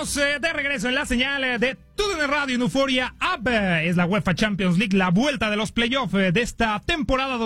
Estamos de regreso en la señal de TUDN Radio en Euforia App. Es la UEFA Champions League, la vuelta de los playoffs de esta temporada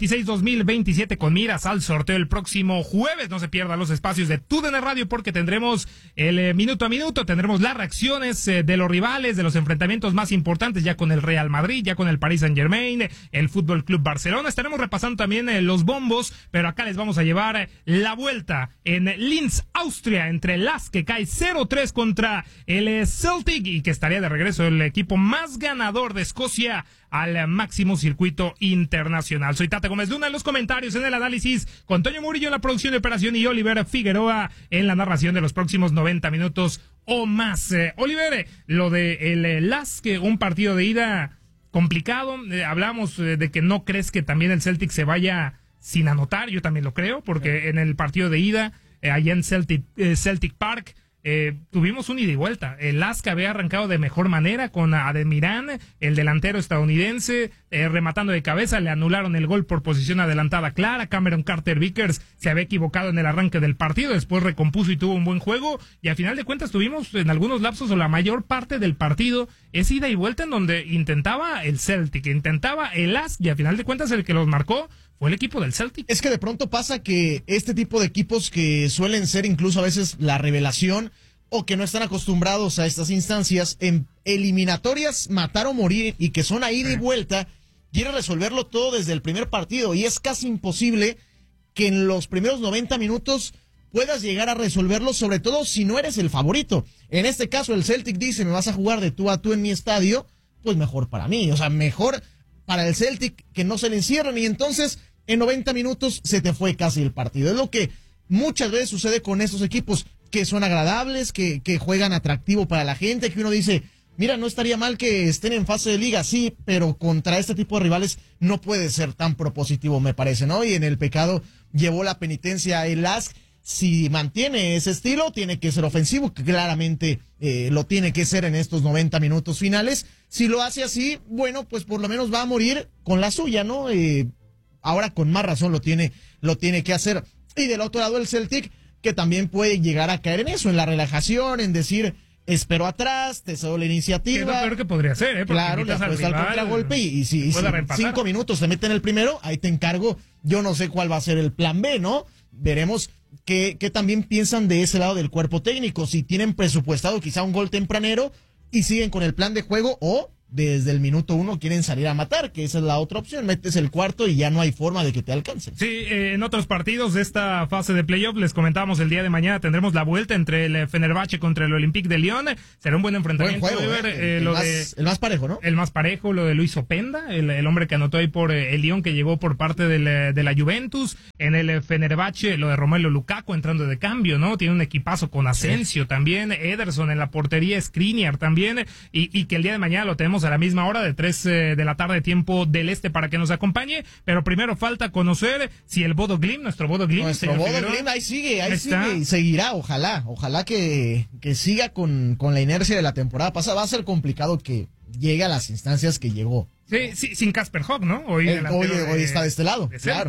2026-2027 con miras al sorteo el próximo jueves. No se pierdan los espacios de TUDN Radio porque tendremos el minuto a minuto, tendremos las reacciones de los rivales, de los enfrentamientos más importantes ya con el Real Madrid, ya con el Paris Saint-Germain, el Fútbol Club Barcelona. Estaremos repasando también los bombos, pero acá les vamos a llevar la vuelta en Linz, Austria, entre las que cae 0-3 contra el Celtic y que estaría de regreso el equipo más ganador de Escocia al máximo circuito internacional. Soy Tata Gómez Luna en los comentarios, en el análisis, con Toño Murillo en la producción de operación y Oliver Figueroa en la narración de los próximos 90 minutos o más. Oliver, lo de el LASK, un partido de ida complicado, hablamos de que no crees que también el Celtic se vaya sin anotar, yo también lo creo, porque en el partido de ida, allá en Celtic Park, tuvimos un ida y vuelta. El LASK había arrancado de mejor manera con Ademiran, el delantero estadounidense, rematando de cabeza, le anularon el gol por posición adelantada clara. Cameron Carter-Vickers se había equivocado en el arranque del partido, después recompuso y tuvo un buen juego, y a final de cuentas tuvimos en algunos lapsos o la mayor parte del partido es ida y vuelta en donde intentaba el Celtic, intentaba el LASK, y a final de cuentas el que los marcó fue el equipo del Celtic. Es que de pronto pasa que este tipo de equipos que suelen ser incluso a veces la revelación o que no están acostumbrados a estas instancias, en eliminatorias matar o morir y que son a ida y vuelta, quieren resolverlo todo desde el primer partido y es casi imposible que en los primeros 90 minutos puedas llegar a resolverlo, sobre todo si no eres el favorito. En este caso el Celtic dice, me vas a jugar de tú a tú en mi estadio, pues mejor para mí, o sea, mejor para el Celtic que no se le encierren, y entonces en 90 minutos se te fue casi el partido. Es lo que muchas veces sucede con estos equipos, que son agradables, que juegan atractivo para la gente, que uno dice, mira, no estaría mal que estén en fase de liga, sí, pero contra este tipo de rivales no puede ser tan propositivo, me parece, ¿no? Y en el pecado llevó la penitencia el LASK. Si mantiene ese estilo, tiene que ser ofensivo, que claramente lo tiene que ser en estos 90 minutos finales. Si lo hace así, bueno, pues por lo menos va a morir con la suya, ¿no? Ahora con más razón lo tiene que hacer. Y del otro lado el Celtic, que también puede llegar a caer en eso, en la relajación, en decir, espero atrás, te cedo la iniciativa. Es lo peor que podría ser, porque claro, le apuesta al contragolpe y si 5 minutos te meten el primero, ahí te encargo. Yo no sé cuál va a ser el plan B, ¿no? Veremos qué también piensan de ese lado del cuerpo técnico, si tienen presupuestado quizá un gol tempranero y siguen con el plan de juego, o desde el minuto 1 quieren salir a matar, que esa es la otra opción, metes el cuarto y ya no hay forma de que te alcance. Sí, en otros partidos de esta fase de playoff, les comentábamos el día de mañana, tendremos la vuelta entre el Fenerbahce contra el Olympique de Lyon. Será un buen enfrentamiento. Buen juego, el más parejo, ¿no? El más parejo, lo de Luis Openda, el hombre que anotó ahí por el Lyon, que llegó por parte de la Juventus. En el Fenerbahce, lo de Romelu Lukaku entrando de cambio, ¿no? Tiene un equipazo con Asensio también, Ederson en la portería, Skriniar también, y que el día de mañana lo tenemos a la misma hora, de 3 de la tarde, tiempo del este, para que nos acompañe. Pero primero falta conocer si el Bodo Glimt, nuestro Bodo Glimt, ahí sigue, y seguirá, ojalá que siga con la inercia de la temporada pasada. Va a ser complicado que llegue a las instancias que llegó. Sí, sin Casper Hogg, ¿no? Hoy está de este lado. Claro.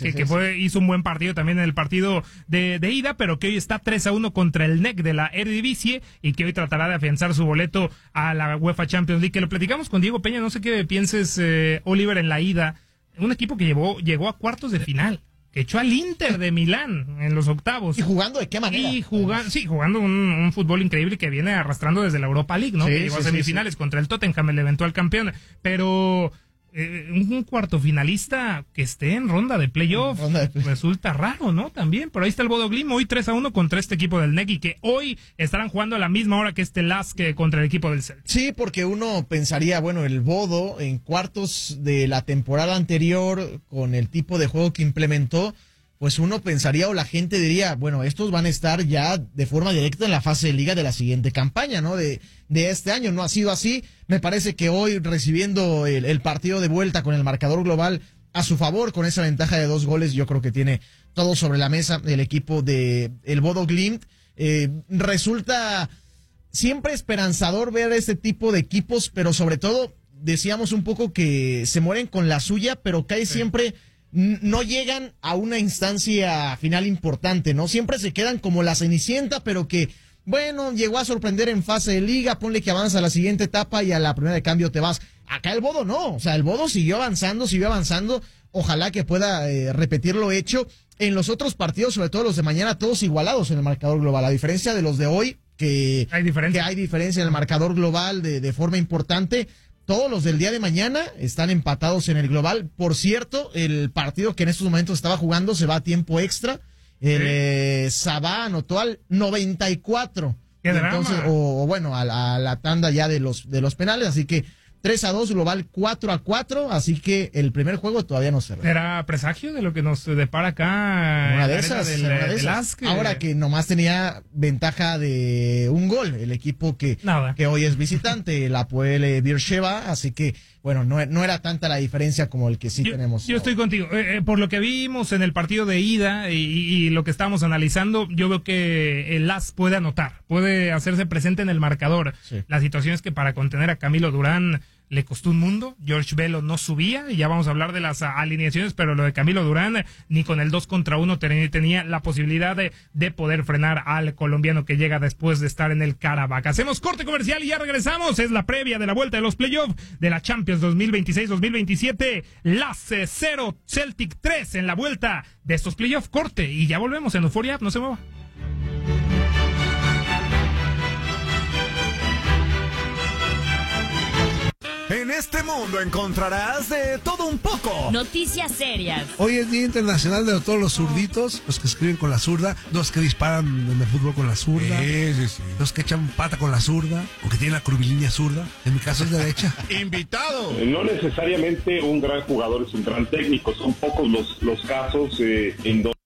Hizo un buen partido también en el partido de ida, pero que hoy está 3-1 contra el NEC de la Eredivisie y que hoy tratará de afianzar su boleto a la UEFA Champions League. Que lo platicamos con Diego Peña, no sé qué pienses, Oliver, en la ida. Un equipo que llegó a cuartos de final, que echó al Inter de Milán en los octavos. ¿Y jugando de qué manera? Jugando un fútbol increíble que viene arrastrando desde la Europa League, ¿no? Que llegó a semifinales contra el Tottenham, el eventual campeón. Pero un cuarto finalista que esté en ronda de playoff resulta raro, ¿no? También, pero ahí está el Bodo Glimt, hoy 3-1 contra este equipo del NEC, y que hoy estarán jugando a la misma hora que este LASK contra el equipo del Celtic. Sí, porque uno pensaría, bueno, el Bodo en cuartos de la temporada anterior, con el tipo de juego que implementó, pues uno pensaría, o la gente diría, bueno, estos van a estar ya de forma directa en la fase de liga de la siguiente campaña, ¿no? De este año. No ha sido así. Me parece que hoy, recibiendo el partido de vuelta con el marcador global a su favor, con esa ventaja de 2 goles, yo creo que tiene todo sobre la mesa el equipo de el Bodo Glimt. Resulta siempre esperanzador ver este tipo de equipos, pero sobre todo, decíamos un poco que se mueren con la suya, pero cae siempre no llegan a una instancia final importante, ¿no? Siempre se quedan como la Cenicienta, pero que bueno, llegó a sorprender en fase de liga, ponle que avanza a la siguiente etapa y a la primera de cambio te vas. Acá el Bodo no, o sea, el Bodo siguió avanzando, ojalá que pueda repetir lo hecho en los otros partidos, sobre todo los de mañana, todos igualados en el marcador global, a diferencia de los de hoy, que hay diferencia en el marcador global de forma importante. Todos los del día de mañana están empatados en el global. Por cierto, el partido que en estos momentos estaba jugando se va a tiempo extra. El Sabah anotó al 94. ¡Qué drama! Entonces, o bueno, a la tanda ya de los penales, así que 3-2, global 4-4, así que el primer juego todavía no se ve. ¿Era presagio de lo que nos depara acá? Una de esas. Ahora que nomás tenía ventaja de un gol, el equipo que hoy es visitante, el Hapoel Beersheva, así que bueno, no era tanta la diferencia como el que tenemos. Yo estoy contigo. Por lo que vimos en el partido de ida y lo que estábamos analizando, yo veo que el LAS puede anotar, puede hacerse presente en el marcador. Sí. La situación es que para contener a Camilo Durán le costó un mundo. George Bello no subía, y ya vamos a hablar de las alineaciones, pero lo de Camilo Durán, ni con el 2 contra 1 tenía la posibilidad de poder frenar al colombiano que llega después de estar en el Karabakh. Hacemos corte comercial y ya regresamos. Es la previa de la vuelta de los playoffs de la Champions 2026-2027. LAS 0, Celtic 3 en la vuelta de estos playoffs. Corte y ya volvemos en Euphoria. No se mueva. En este mundo encontrarás de todo un poco. Noticias serias. Hoy es Día Internacional de todos los zurditos, los que escriben con la zurda, los que disparan en el fútbol con la zurda, los que echan pata con la zurda, o que tienen la curvilínea zurda. En mi caso es derecha. ¡Invitado! No necesariamente un gran jugador es un gran técnico, son pocos los casos en donde...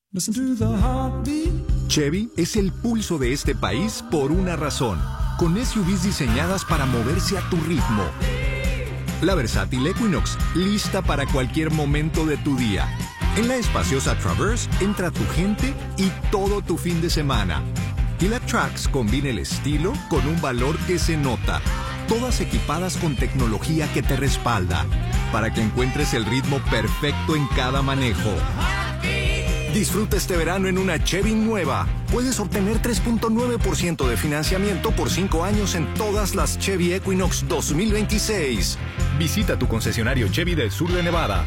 Chevy es el pulso de este país por una razón. Con SUVs diseñadas para moverse a tu ritmo. La versátil Equinox, lista para cualquier momento de tu día. En la espaciosa Traverse entra tu gente y todo tu fin de semana. Y la Trax combina el estilo con un valor que se nota. Todas equipadas con tecnología que te respalda, para que encuentres el ritmo perfecto en cada manejo. Disfruta este verano en una Chevy nueva. Puedes obtener 3.9% de financiamiento por 5 años en todas las Chevy Equinox 2026. Visita tu concesionario Chevy del sur de Nevada.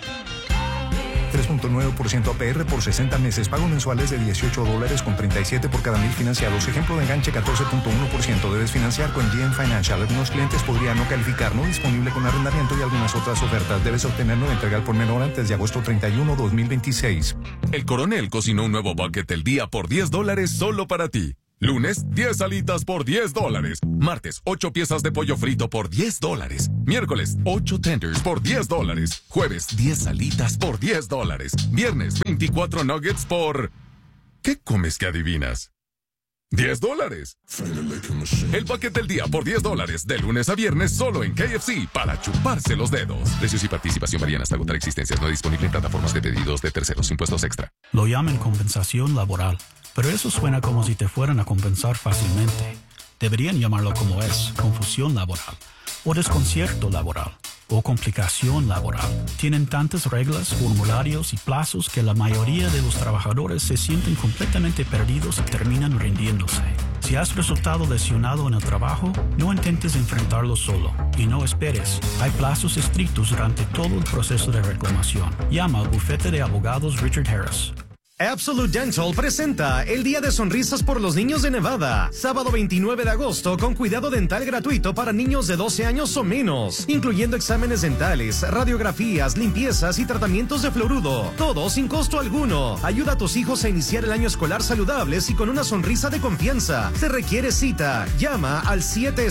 3.9% APR por 60 meses. Pago mensuales de $18.37 por cada 1,000 financiados. Ejemplo de enganche 14.1%. Debes financiar con GM Financial. Algunos clientes podrían no calificar. No disponible con arrendamiento y algunas otras ofertas. Debes obtenerlo de entrega al por menor antes de agosto 31, 2026. El Coronel cocinó un nuevo bucket del día por $10 solo para ti. Lunes, 10 alitas por $10. Martes, 8 piezas de pollo frito por $10. Miércoles, 8 tenders por $10. Jueves, 10 alitas por $10. Viernes, 24 nuggets por... ¿Qué comes que adivinas? $10. El bucket del día por $10, de lunes a viernes solo en KFC, para chuparse los dedos. Precios y participación varían hasta agotar existencias. No disponible en plataformas de pedidos de terceros. Impuestos extra. Lo llaman compensación laboral, pero eso suena como si te fueran a compensar fácilmente. Deberían llamarlo como es: confusión laboral, o desconcierto laboral, o complicación laboral. Tienen tantas reglas, formularios y plazos que la mayoría de los trabajadores se sienten completamente perdidos y terminan rindiéndose. Si has resultado lesionado en el trabajo, no intentes enfrentarlo solo y no esperes. Hay plazos estrictos durante todo el proceso de reclamación. Llama al bufete de abogados Richard Harris. Absolute Dental presenta el Día de Sonrisas por los Niños de Nevada, sábado 29 de agosto, con cuidado dental gratuito para niños de 12 años o menos, incluyendo exámenes dentales, radiografías, limpiezas y tratamientos de fluoruro, todo sin costo alguno. Ayuda a tus hijos a iniciar el año escolar saludables y con una sonrisa de confianza. Se requiere cita. Llama al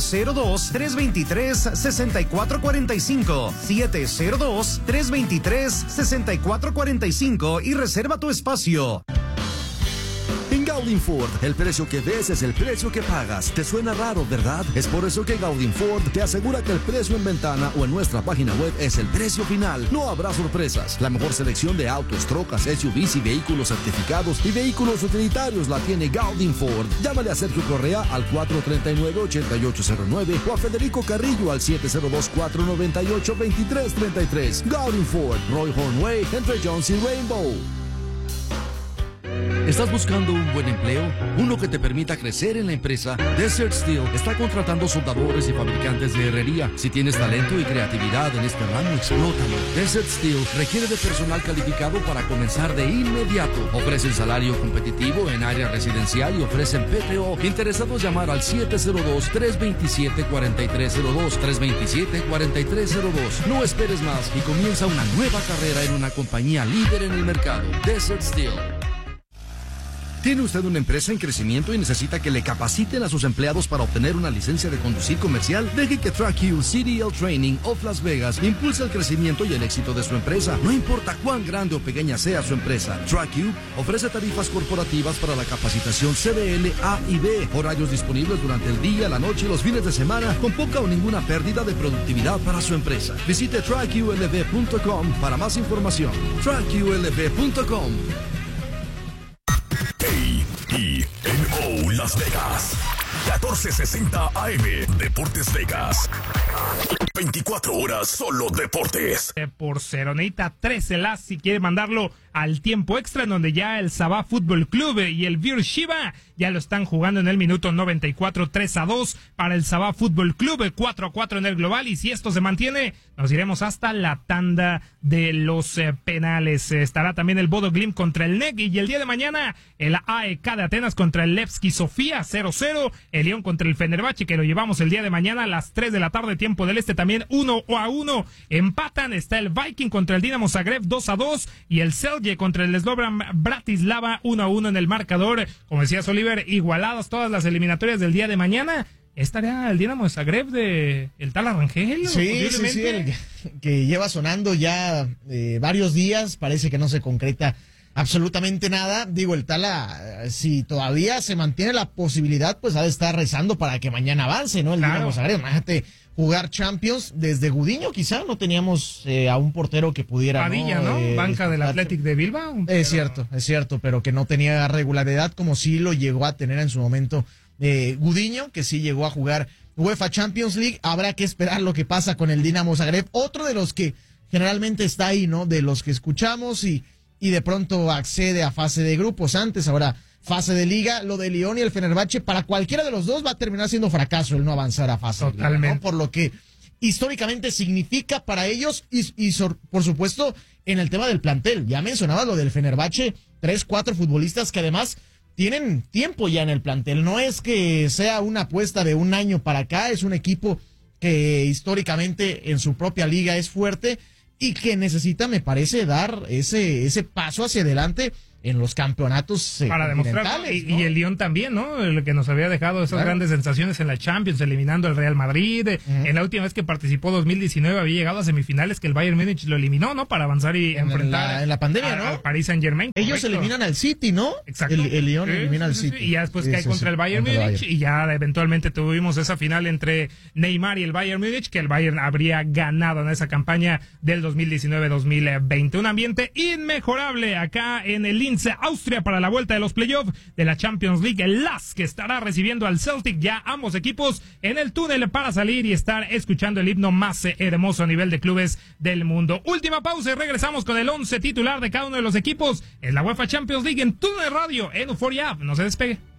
702-323-6445, 702-323-6445 y reserva tu espacio. En Gaudin Ford, el precio que ves es el precio que pagas. ¿Te suena raro, verdad? Es por eso que Gaudin Ford te asegura que el precio en ventana o en nuestra página web es el precio final. No habrá sorpresas. La mejor selección de autos, trocas, SUVs y vehículos certificados y vehículos utilitarios la tiene Gaudin Ford. Llámale a Sergio Correa al 439-8809 o a Federico Carrillo al 702-498-2333. Gaudin Ford, Roy Horn Way, entre Jones y Rainbow. ¿Estás buscando un buen empleo? Uno que te permita crecer en la empresa. Desert Steel está contratando soldadores y fabricantes de herrería. Si tienes talento y creatividad en este ramo, explótalo. Desert Steel requiere de personal calificado para comenzar de inmediato. Ofrecen salario competitivo en área residencial y ofrecen PTO. Interesados, llamar al 702-327-4302. 327-4302. No esperes más y comienza una nueva carrera en una compañía líder en el mercado. Desert Steel. ¿Tiene usted una empresa en crecimiento y necesita que le capaciten a sus empleados para obtener una licencia de conducir comercial? Deje que TrackU CDL Training of Las Vegas impulse el crecimiento y el éxito de su empresa. No importa cuán grande o pequeña sea su empresa, TrackU ofrece tarifas corporativas para la capacitación CDL A y B, horarios disponibles durante el día, la noche y los fines de semana, con poca o ninguna pérdida de productividad para su empresa. Visite TrackULV.com para más información. TrackULV.com. KENO Las Vegas, 1460 AM, Deportes Vegas. 24 horas solo deportes. Por 0, necesita 13 las si quiere mandarlo al tiempo extra, en donde ya el Sabah Fútbol Club y el Beersheba ya lo están jugando en el minuto 94, 3-2 para el Sabah Fútbol Club, 4-4 en el global, y si esto se mantiene, nos iremos hasta la tanda de los penales. Estará también el Bodo Glimt contra el NEC, y el día de mañana el AEK de Atenas contra el Levski Sofía, 0-0, el Lyon contra el Fenerbahce, que lo llevamos el día de mañana a las 3 de la tarde, tiempo del este, también 1-1, empatan. Está el Viking contra el Dinamo Zagreb, 2-2, y el Celje contra el Slovan Bratislava, 1-1 en el marcador. Como decías, Oliver, igualadas todas las eliminatorias del día de mañana. ¿Estaría el Dinamo Zagreb de el tal Arrangel? Sí, que lleva sonando ya varios días, parece que no se concreta absolutamente nada. Digo, el Tala, si todavía se mantiene la posibilidad, pues ha de estar rezando para que mañana avance, ¿no? El Dinamo Zagreb, imagínate jugar Champions desde Gudiño, quizá no teníamos a un portero que pudiera... Padilla, ¿no? Banca del Athletic de Bilbao. Es cierto, pero que no tenía regularidad como sí lo llegó a tener en su momento Gudiño, que sí llegó a jugar UEFA Champions League. Habrá que esperar lo que pasa con el Dinamo Zagreb, otro de los que generalmente está ahí, ¿no? De los que escuchamos y de pronto accede a fase de grupos antes, ahora fase de liga. Lo de Lyon y el Fenerbahce, para cualquiera de los dos va a terminar siendo fracaso el no avanzar a fase de liga, ¿no? Por lo que históricamente significa para ellos y por supuesto en el tema del plantel. Ya mencionaba lo del Fenerbahce, 3-4 futbolistas que además tienen tiempo ya en el plantel. No es que sea una apuesta de un año para acá, es un equipo que históricamente en su propia liga es fuerte y que necesita, me parece, dar ese paso hacia adelante en los campeonatos para demostrar, ¿no? Y el Lyon también, ¿no? El que nos había dejado esas grandes sensaciones en la Champions, eliminando al Real Madrid. En la última vez que participó, 2019, había llegado a semifinales, que el Bayern Múnich lo eliminó, ¿no? Para avanzar y enfrentar en la pandemia, ¿no? Al Paris Saint-Germain. Ellos eliminan al City, ¿no? Exacto. El Lyon elimina al City. Y ya después cae contra el Bayern Múnich, y ya eventualmente tuvimos esa final entre Neymar y el Bayern Múnich, que el Bayern habría ganado en esa campaña del 2019-2020. Un ambiente inmejorable acá en el Linz, Austria, para la vuelta de los playoffs de la Champions League. El LASK que estará recibiendo al Celtic, ya ambos equipos en el túnel para salir y estar escuchando el himno más hermoso a nivel de clubes del mundo. Última pausa y regresamos con el 11 titular de cada uno de los equipos en la UEFA Champions League en TUDN Radio, en Euphoria App. No se despegue.